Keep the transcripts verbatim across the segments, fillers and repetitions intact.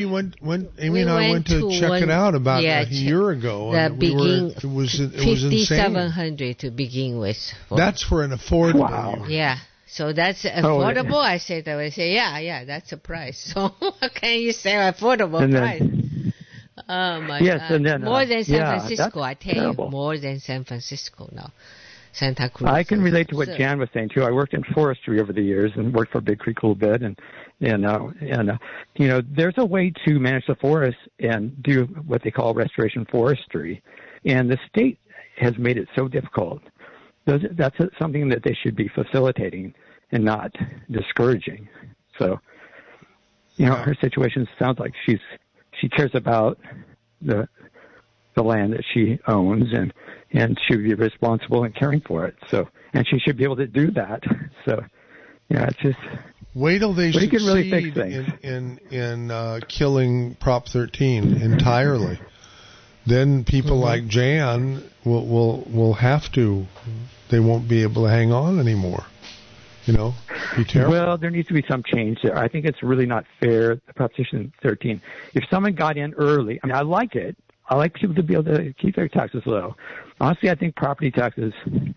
You went, went, Amy we and I went went to, to check one, it out about yeah, a year ago. The and we begin, were, it was it was fifty-seven insane. hundred to begin with. For, That's for an affordable. Wow. unit. yeah. So that's affordable. Oh, I said, I would say, yeah, yeah, that's a price. So how can you say affordable and price? then, Oh my yes, God! and then, uh, more than San yeah, Francisco, I tell terrible. you, more than San Francisco now. Santa Cruz. I can relate to what so, Jan was saying too. I worked in forestry over the years and worked for Big Creek a little bit, and and uh, and uh, you know, there's a way to manage the forest and do what they call restoration forestry, and the state has made it so difficult. Those, that's something that they should be facilitating and not discouraging. So, you know, her situation sounds like she's she cares about the the land that she owns, and and she would be responsible in caring for it. So, and she should be able to do that. So, yeah, it's just wait till they succeed can really fix in in, in uh, killing Prop thirteen entirely. Then people mm-hmm. like Jan will will will have to. They won't be able to hang on anymore. You know, be terrible. Well, there needs to be some change there. I think it's really not fair, Proposition thirteen. If someone got in early, I mean, I like it. I like people to be able to keep their taxes low. Honestly, I think property taxes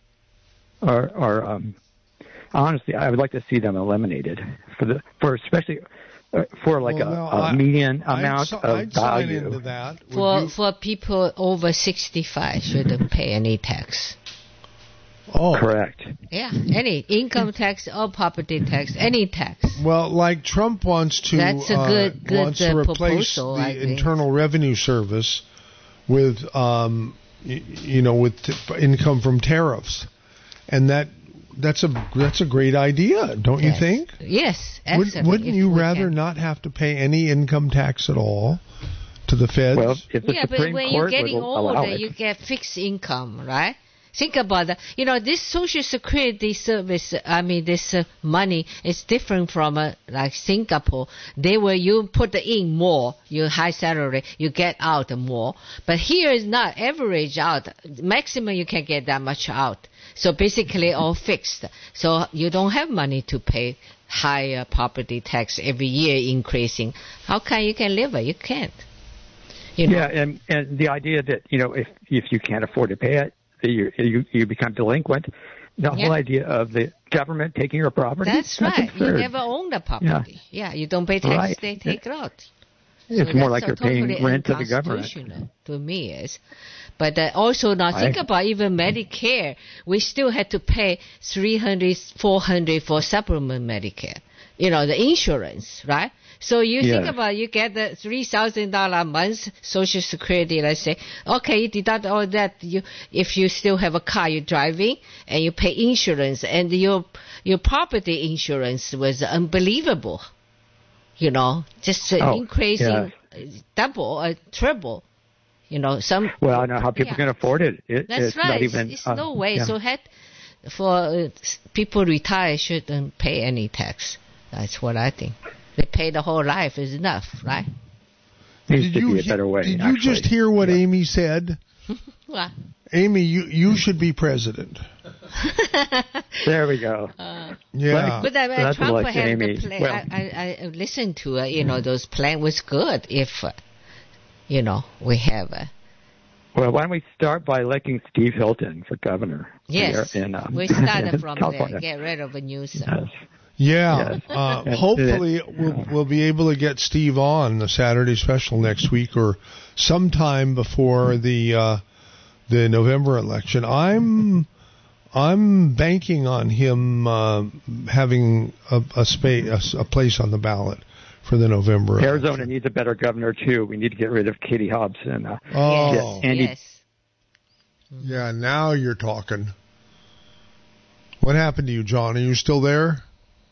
are, are um, honestly, I would like to see them eliminated for the, for especially uh, for like well, a, no, a I, median I'd, amount I'd, of I'd value. Sign into that. For you? for people over sixty-five, shouldn't pay any tax. Oh, correct. Yeah, any income tax or property tax, any tax. Well, like Trump wants to, That's a good, uh, good wants uh, to replace proposal, the I think. Internal Revenue Service with, um, y- you know, with t- income from tariffs, and that that's a that's a great idea, don't yes. you think? Yes, Would, excellent. wouldn't if you we rather can. not have to pay any income tax at all to the feds? Well, if the yeah, Supreme but when Court you're getting would allow older, it. you get fixed income, right? Think about that. You know, this Social Security service, I mean, this uh, money is different from uh, like Singapore. They were, you put in more, you high salary, you get out more. But here is not average out. Maximum you can get that much out. So basically all fixed. So you don't have money to pay higher property tax every year increasing. How can you can live it? You can't. You know? Yeah, and, and the idea that, you know, if, if you can't afford to pay it, You, you you become delinquent. The yep. whole idea of the government taking your property. That's, that's right. absurd. You never own the property. Yeah, yeah you don't pay tax, right. they take it out. It's so more like you're totally paying rent to the government. To me, is. But uh, also now think I, about even Medicare. We still had to pay three hundred, four hundred for supplement Medicare. You know, the insurance, right? So you yes. think about you get the three thousand dollars a month Social Security, let's say. Okay, you deduct all that. You, if you still have a car you're driving and you pay insurance, and your your property insurance was unbelievable. You know, just uh, oh, increasing yeah. double or triple. You know, some. Well, I know how people yeah. can afford it. it That's it's right. Not even, it's, it's uh, no way. Yeah. So had for uh, people retire shouldn't pay any tax. That's what I think. They pay the whole life is enough, right? Needs did to you, be a better way. Did you actually. just hear what yeah. Amy said? What? Amy, you you should be president. There we go. Uh, yeah. But uh, That's Trump like had Amy. the plan. Well, I, I, I listened to uh, you know those plan was good if uh, you know we have. Uh, well, why don't we start by electing Steve Hilton for governor? yes, here in, um, we started from California. there. Get rid of a Newsom. Yes. Yeah, Yes. uh, And- hopefully and- we'll, we'll be able to get Steve on the Saturday special next week or sometime before the uh, the November election. I'm I'm banking on him uh, having a, a space a, a place on the ballot for the November Arizona election. needs a better governor too. We need to get rid of Katie Hobbs and uh, Oh, Yes. Andy. yes. yeah. Now you're talking. What happened to you, John? Are you still there?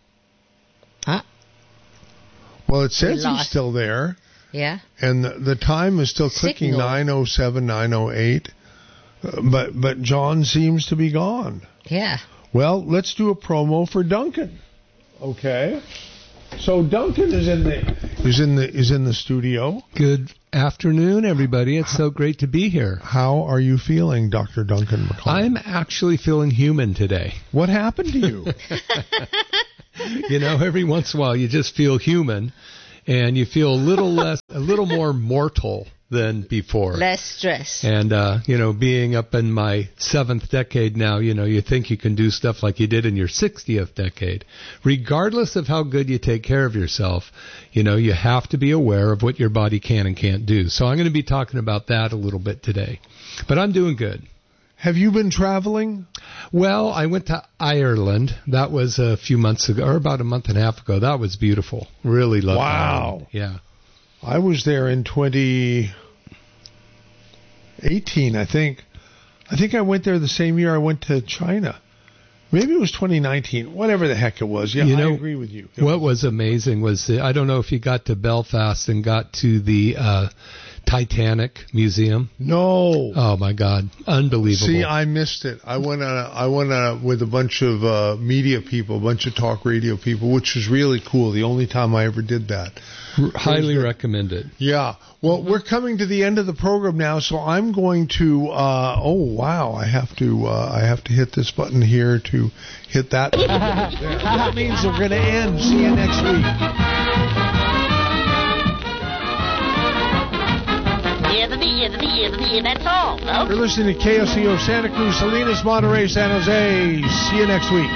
Huh? Well, it says he's lost. still there. Yeah. And the, the time is still clicking, Signal. nine oh seven, nine oh eight. Uh, but but John seems to be gone. Yeah. Well, let's do a promo for Duncan. Okay. So Duncan is in the is in the is in the studio. Good afternoon, everybody. It's so great to be here. How are you feeling, Doctor Duncan McCall? I'm actually feeling human today. What happened to you? You know, every once in a while you just feel human. and you feel a little less, a little more mortal than before. Less stress. And, uh, you know, being up in my seventh decade now, you know, you think you can do stuff like you did in your sixtieth decade. Regardless of how good you take care of yourself, you know, you have to be aware of what your body can and can't do. So I'm going to be talking about that a little bit today. But I'm doing good. Have you been traveling? Well, I went to Ireland. That was a few months ago, or about a month and a half ago. That was beautiful. Really loved it. Wow. Ireland. Yeah. I was there in twenty eighteen, I think. I think I went there the same year I went to China. Maybe it was twenty nineteen, whatever the heck it was. Yeah, you know, I agree with you. It what was, was amazing was, the, I don't know if you got to Belfast and got to the uh, Titanic Museum. No. Oh, my God. Unbelievable. See, I missed it. I went on a, I went on a, with a bunch of uh, media people, a bunch of talk radio people, which was really cool. The only time I ever did that. R- highly recommend it. Yeah. Well, we're coming to the end of the program now, so I'm going to. Uh, oh wow! I have to. Uh, I have to hit this button here to hit that. There. That means we're going to end. See you next week. That's all, folks. You're listening to K S E O Santa Cruz, Salinas, Monterey, San Jose. See you next week.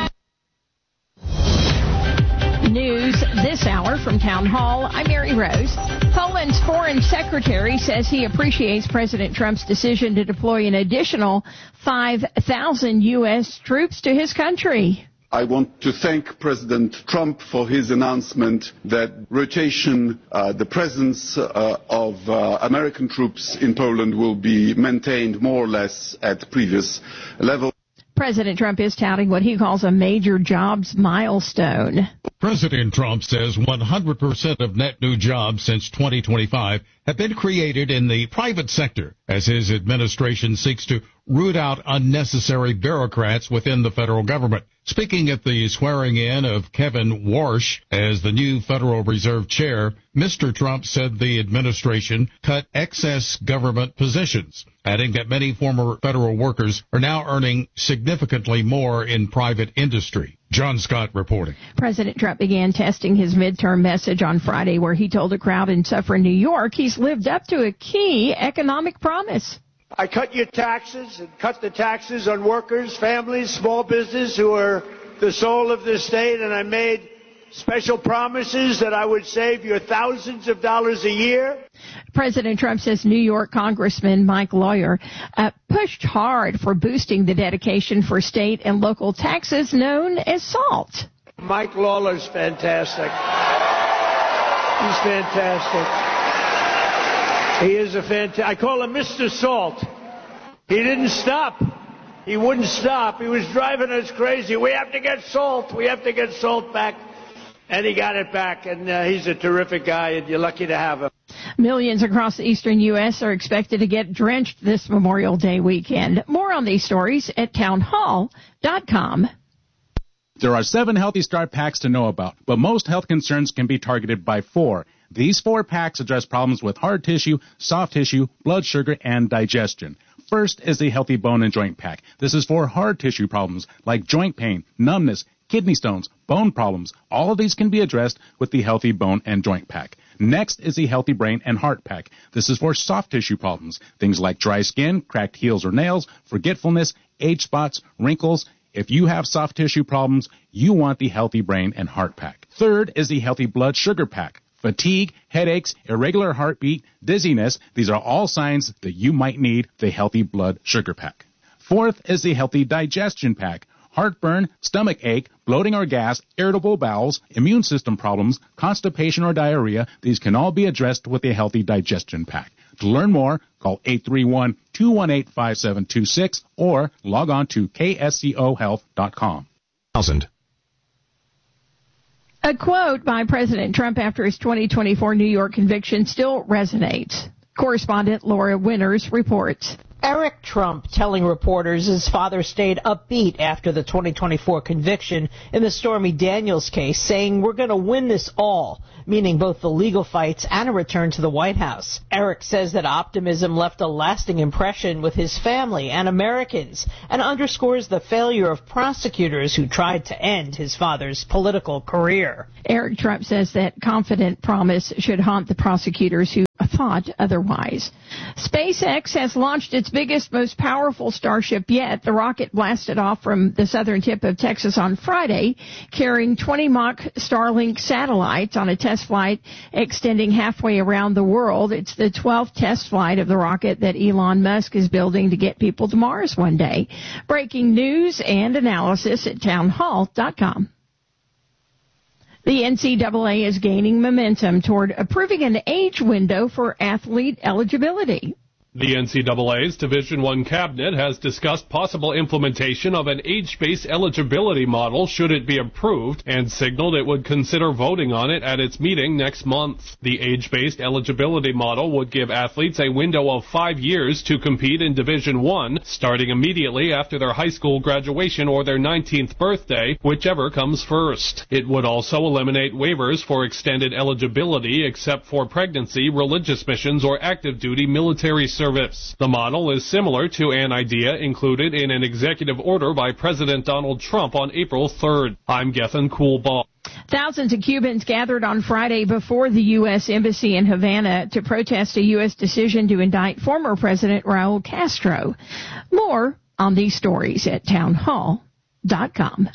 News this hour from Town Hall. I'm Mary Rose. Poland's foreign secretary says he appreciates President Trump's decision to deploy an additional five thousand U S troops to his country. I want to thank President Trump for his announcement that rotation, uh, the presence uh, of uh, American troops in Poland will be maintained more or less at previous level. President Trump is touting what he calls a major jobs milestone. President Trump says one hundred percent of net new jobs since twenty twenty-five have been created in the private sector as his administration seeks to root out unnecessary bureaucrats within the federal government. Speaking at the swearing-in of Kevin Warsh as the new Federal Reserve Chair, Mister Trump said the administration cut excess government positions, adding that many former federal workers are now earning significantly more in private industry. John Scott reporting. President Trump began testing his midterm message on Friday, where he told a crowd in Suffern, New York, he's lived up to a key economic promise. I cut your taxes and cut the taxes on workers, families, small business who are the soul of this state, and I made special promises that I would save you thousands of dollars a year. President Trump says New York Congressman Mike Lawyer uh, pushed hard for boosting the dedication for state and local taxes known as SALT. Mike Lawler's fantastic. He's fantastic. He is a fantastic. I call him Mister Salt. He didn't stop. He wouldn't stop. He was driving us crazy. We have to get salt. We have to get salt back. And he got it back. And uh, he's a terrific guy, and you're lucky to have him. Millions across the eastern U S are expected to get drenched this Memorial Day weekend. More on these stories at town hall dot com. There are seven Healthy Start packs to know about, but most health concerns can be targeted by four. These four packs address problems with hard tissue, soft tissue, blood sugar, and digestion. First is the Healthy Bone and Joint Pack. This is for hard tissue problems like joint pain, numbness, kidney stones, bone problems. All of these can be addressed with the Healthy Bone and Joint Pack. Next is the Healthy Brain and Heart Pack. This is for soft tissue problems, things like dry skin, cracked heels or nails, forgetfulness, age spots, wrinkles. If you have soft tissue problems, you want the Healthy Brain and Heart Pack. Third is the Healthy Blood Sugar Pack. Fatigue, headaches, irregular heartbeat, dizziness, these are all signs that you might need the Healthy Blood Sugar Pack. Fourth is the Healthy Digestion Pack. Heartburn, stomach ache, bloating or gas, irritable bowels, immune system problems, constipation or diarrhea, these can all be addressed with the Healthy Digestion Pack. To learn more, call eight three one, two one eight, five seven two six or log on to K S C O health dot com. A quote by President Trump after his twenty twenty-four New York conviction still resonates. Correspondent Laura Winters reports. Eric Trump telling reporters his father stayed upbeat after the twenty twenty-four conviction in the Stormy Daniels case, saying, "We're going to win this all," meaning both the legal fights and a return to the White House. Eric says that optimism left a lasting impression with his family and Americans and underscores the failure of prosecutors who tried to end his father's political career. Eric Trump says that confident promise should haunt the prosecutors who thought otherwise. SpaceX has launched its biggest, most powerful Starship yet. The rocket blasted off from the southern tip of Texas on Friday, carrying twenty Mach Starlink satellites on a test flight extending halfway around the world. It's the twelfth test flight of the rocket that Elon Musk is building to get people to Mars one day. Breaking news and analysis at town hall dot com. The N C double A is gaining momentum toward approving an age window for athlete eligibility. The N C double A's Division I cabinet has discussed possible implementation of an age-based eligibility model should it be approved, and signaled it would consider voting on it at its meeting next month. The age-based eligibility model would give athletes a window of five years to compete in Division I, starting immediately after their high school graduation or their nineteenth birthday, whichever comes first. It would also eliminate waivers for extended eligibility except for pregnancy, religious missions, or active duty military service. Service. The model is similar to an idea included in an executive order by President Donald Trump on April third. I'm Gethin Coolbaugh. Thousands of Cubans gathered on Friday before the U S Embassy in Havana to protest a U S decision to indict former President Raul Castro. More on these stories at town hall dot com.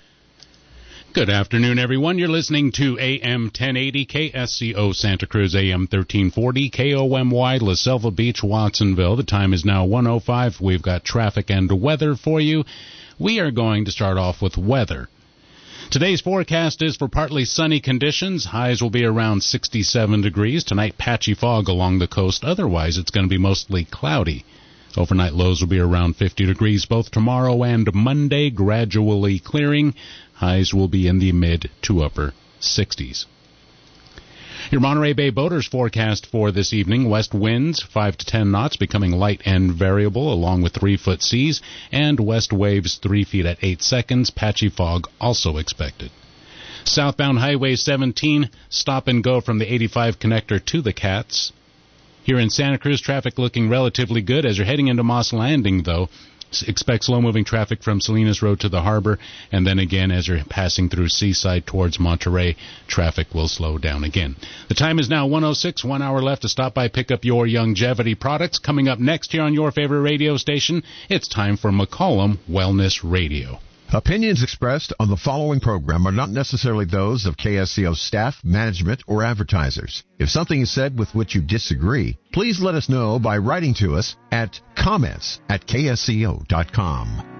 Good afternoon, everyone. You're listening to A M ten eighty K S C O Santa Cruz, A M thirteen forty K O M Y La Selva Beach, Watsonville. The time is now one oh five. We've got traffic and weather for you. We are going to start off with weather. Today's forecast is for partly sunny conditions. Highs will be around sixty-seven degrees. Tonight, patchy fog along the coast. Otherwise, it's going to be mostly cloudy. Overnight lows will be around fifty degrees both tomorrow and Monday, gradually clearing. Highs will be in the mid to upper sixties. Your Monterey Bay boaters forecast for this evening: west winds five to ten knots, becoming light and variable, along with three-foot seas, and west waves three feet at eight seconds. Patchy fog also expected. Southbound Highway seventeen, stop and go from the eighty-five connector to the Cats. Here in Santa Cruz, traffic looking relatively good. As you're heading into Moss Landing, though, expect slow-moving traffic from Salinas Road to the harbor, and then again as you're passing through Seaside towards Monterey, traffic will slow down again. The time is now one oh six, one hour left to stop by, pick up your Youngevity products. Coming up next here on your favorite radio station, it's time for McCollum Wellness Radio. Opinions expressed on the following program are not necessarily those of K S C O staff, management, or advertisers. If something is said with which you disagree, please let us know by writing to us at comments at K S C O dot com.